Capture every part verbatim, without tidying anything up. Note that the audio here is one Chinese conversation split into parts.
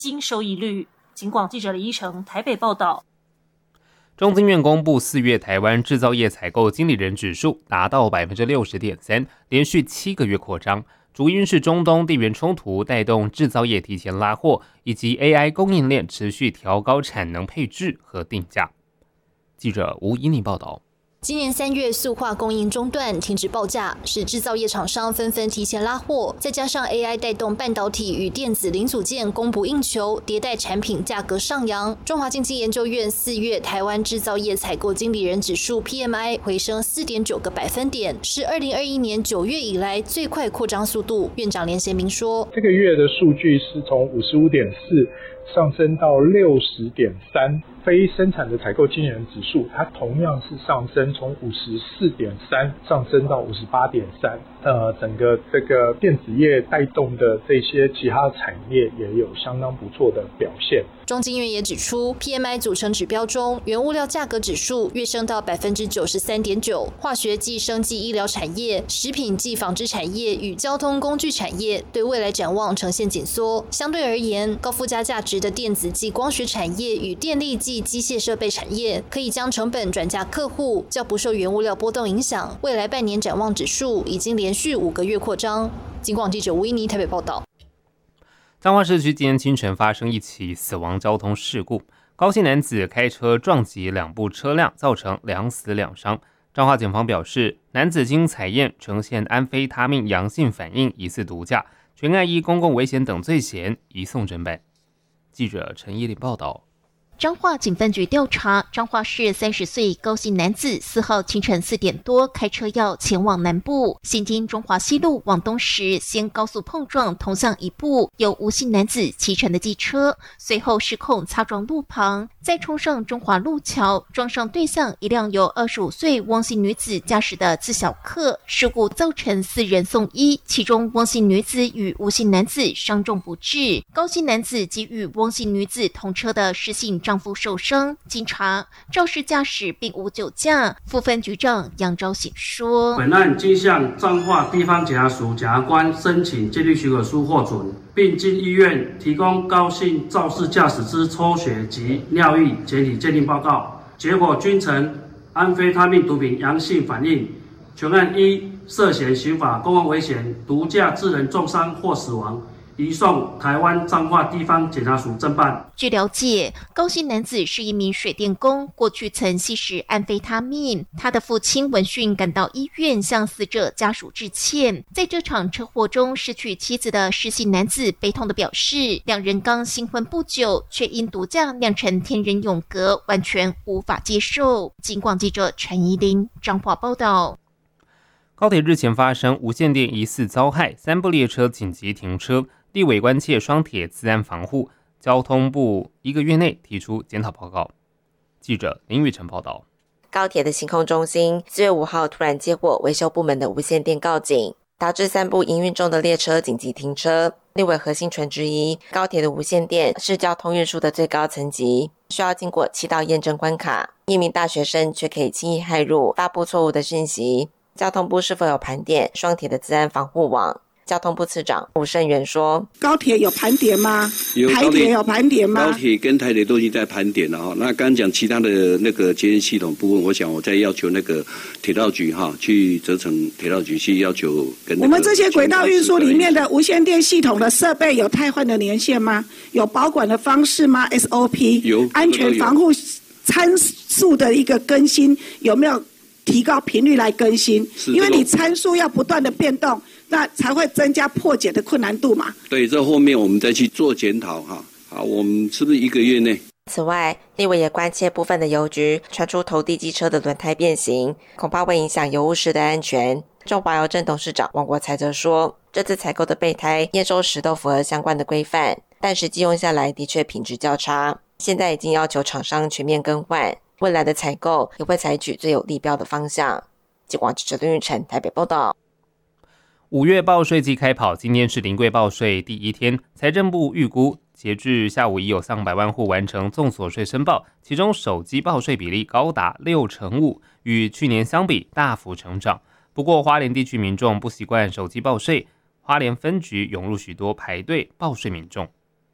经收益率。警广记者李依成台北报道。 中经院公布四月台湾制造业采购经理人指数达到 百分之六十点三， 连续七个月扩张，主因是中东地缘冲突带动制造业提前拉货，以及 A I 供应链持续调高产能配置和定价。记者吴怡妮报道。 今年三月，塑化供应中断，停止报价，使制造业厂商纷纷提前拉货。再加上 A I 带动半导体与电子零组件供不应求，迭代产品价格上扬。中华经济研究院四月台湾制造业采购经理人指数 P M I 回升 四点九 个百分点，是二零二一年九月以来最快扩张速度。院长连贤明说， 这个月的数据是从 五十五点四 上升到 六十点三。非生产的采购经理人指数，它同样是上升，从 五十四点三 上升到 五十八点三。呃，整个这个电子业带动的这些其他产业也有相当不错的表现。 中经院也指出 ，P M I 组成指标中，原物料价格指数跃升到 百分之九十三点九， 化学暨生技医疗产业、食品暨纺织产业与交通工具产业对未来展望呈现紧缩。相对而言，高附加价值的电子暨光学产业与电力暨机械设备产业可以将成本转嫁客户，较不受原物料波动影响。未来半年展望指数已经连续五个月扩张。警广记者吴怡妮台北报道。 彰化市区今天清晨发生一起死亡交通事故，高姓男子开车撞击两部车辆，造成两死两伤。彰化警方表示，男子经采验呈现安非他命阳性反应，疑似毒驾，全案依公共危险等罪嫌移送侦办。记者陈依琳报道。 彰化警分局调查，彰化市三十岁高姓男子四号清晨四点多开车要前往南部，行经中华西路往东时，先高速碰撞同向一部由吴姓男子骑乘的机车，随后失控擦撞路旁，再冲上中华路桥，撞上对向一辆由二十五岁汪姓女子驾驶的自小客。事故造成四人送医，其中汪姓女子与吴姓男子伤重不治，高姓男子及与汪姓女子同车的施姓丈夫受伤。经查，肇事驾驶并无酒驾。副分局长杨昭显说， 本案经向彰化地方检察署检察官申请戒律许可书获准，并经医院提供高姓肇事驾驶之抽血及尿液检体鉴定报告，结果均呈安非他命毒品阳性反应，全案依涉嫌刑法公共危险、毒驾致人重伤或死亡，移送台湾彰化地方检察署侦办。 据了解，高姓男子是一名水电工，过去曾吸食安非他命。他的父亲闻讯赶到医院向死者家属致歉。在这场车祸中失去妻子的施姓男子悲痛地表示，两人刚新婚不久，却因毒驾酿成天人永隔，完全无法接受。警广记者陈怡琳彰化报道。 高铁日前发生无线电疑似遭害，三部列车紧急停车，立委关切双铁资安防护，交通部一个月内提出检讨报告。记者林玉成报道。 高铁的行控中心四月五号突然接获维修部门的无线电告警，导致三部营运中的列车紧急停车。立委何欣纯质疑，高铁的无线电是交通运输的最高层级，需要经过七道验证关卡，一名大学生却可以轻易骇入，发布错误的讯息。交通部是否有盘点双铁的资安防护网？交通部次长吴胜元说， 高铁有盘点吗？ 有， 台铁有盘点吗？ 高铁跟台铁都已经在盘点了哈。那刚刚讲其他的那个节电系统部分，我想我再要求那个铁道局哈，去责成铁道局去要求跟那个。 我们这些轨道运输里面的无线电系统的设备有汰换的年限吗？有保管的方式吗 ？S O P 有安全防护参数的一个更新有没有提高频率来更新？因为你参数要不断的变动。那才会增加破解的困难度嘛？ 对，这后面我们再去做检讨哈。好，我们是不是一个月内？ 此外，立委也关切部分的邮局传出投递机车的轮胎变形，恐怕会影响邮务室的安全。中华邮政董事长王国才则说，这次采购的备胎验收时都符合相关的规范，但实际用下来的确品质较差。现在已经要求厂商全面更换，未来的采购也会采取最有利标的方向。记者记者林玉成台北报道。 五月报税季开跑，今天是临柜报税第一天。财政部预估，截至下午已有上百万户完成综所税申报，其中手机报税比例高达六成五，与去年相比大幅成长。不过，花莲地区民众不习惯手机报税，花莲分局涌入许多排队报税民众。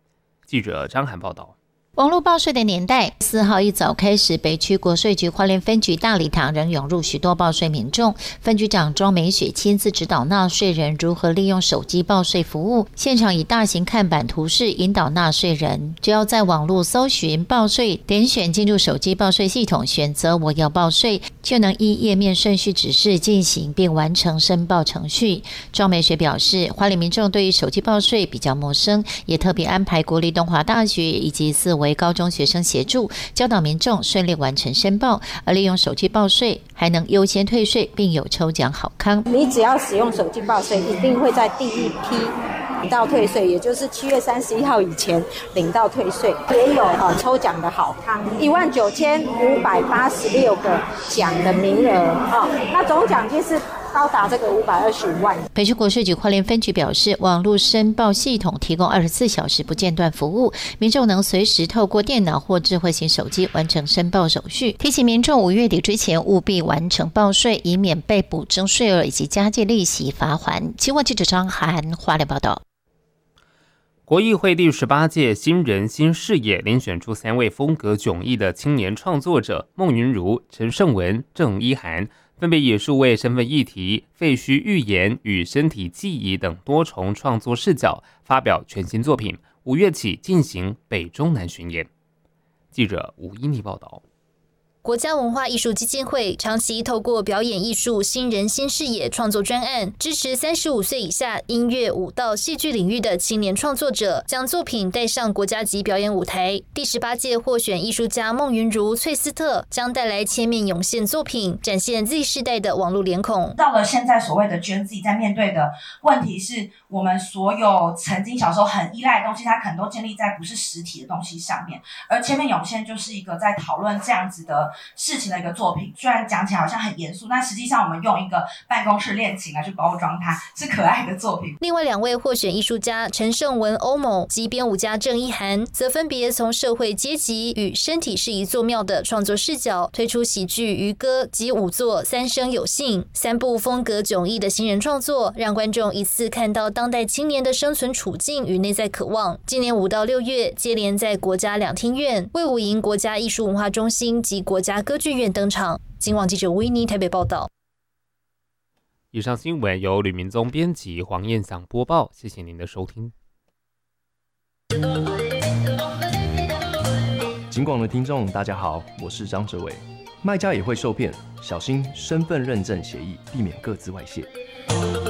记者张涵报道。 网络报税的年代，四号一早开始，北区国税局花莲分局大礼堂仍涌入许多报税民众。分局长庄美雪亲自指导纳税人如何利用手机报税服务，现场以大型看板图示引导纳税人，只要在网络搜寻报税，点选进入手机报税系统，选择我要报税，就能依页面顺序指示进行并完成申报程序。庄美雪表示，花莲民众对于手机报税比较陌生，也特别安排国立东华大学以及四维高中学生协助，教导民众顺利完成申报。而利用手机报税还能优先退税，并有抽奖好康。 你只要使用手机报税，一定会在第一批领到退税，也就是七月三十一号以前领到退税。也有、呃、抽奖的好康，一万九千五百八十六个奖的名额、哦、那总奖金是高达这个五百二十五万。 北区国税局花莲分局表示，网络申报系统提供二十四小时不间断服务，民众能随时透过电脑或智慧型手机完成申报手续。提醒民众五月底之前务必完成报税，以免被补征税额以及加计利息罚锾。青蛙记者张涵花莲报道。 国议会第十八届新人新视野遴选出三位风格迥异的青年创作者孟云如、陈胜文、郑一涵，分别以数位身份议题、废墟预言与身体记忆等多重创作视角发表全新作品。五月起进行北中南巡演。记者吴依妮报道。 国家文化艺术基金会长期透过表演艺术新人新视野创作专案，支持三十五岁以下音乐、舞蹈、戏剧领域的青年创作者，将作品带上国家级表演舞台。第十八届获选艺术家孟云如、翠斯特将带来千面涌现作品，展现 Z 世代的网络脸孔。 到了现在所谓的 Gen Z 在面对的问题是，我们所有曾经小时候很依赖的东西，它可能都建立在不是实体的东西上面，而千面涌现就是一个在讨论这样子的事情的一个作品。虽然讲起来好像很严肃，但实际上我们用一个办公室恋情来去包装它，是可爱的作品。 另外两位获选艺术家陈胜文、欧某及编舞家郑一涵，则分别从社会阶级与身体是一座庙的创作视角，推出喜剧、渔歌及舞作《三生有幸》三部风格迥异的新人创作，让观众一次看到当代青年的生存处境与内在渴望。今年五到六月，接连在国家两厅院、卫武营国家艺术文化中心及国家歌剧院登场。今晚记者吴依妮台北报道。 以上新闻由吕明宗编辑，黄燕祥播报。谢谢您的收听。 警广的听众大家好，我是张哲伟。卖家也会受骗，小心身份认证协议，避免个资外泄。